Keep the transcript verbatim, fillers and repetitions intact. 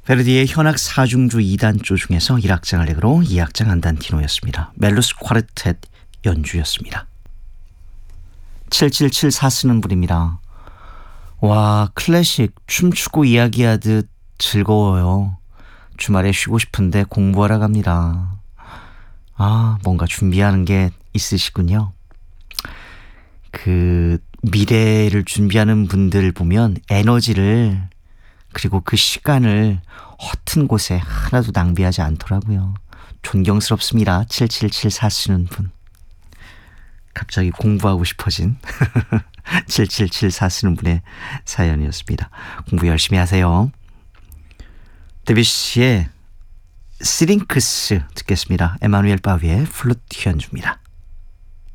베르디의 현악 사중주 이 단조 중에서 일 악장 알레그로, 이 악장 안단티노였습니다. 멜로스 쿼르텟 연주였습니다. 칠칠칠사 쓰는 분입니다. 와, 클래식 춤추고 이야기하듯 즐거워요. 주말에 쉬고 싶은데 공부하러 갑니다. 아, 뭔가 준비하는 게 있으시군요. 그 미래를 준비하는 분들 보면 에너지를, 그리고 그 시간을 허튼 곳에 하나도 낭비하지 않더라고요. 존경스럽습니다. 칠칠칠사 쓰는 분. 갑자기 공부하고 싶어진 칠칠칠사 쓰는 분의 사연이었습니다. 공부 열심히 하세요. 데뷔시의 시링크스 듣겠습니다. 에마누엘 바위의 플루트 연주입니다.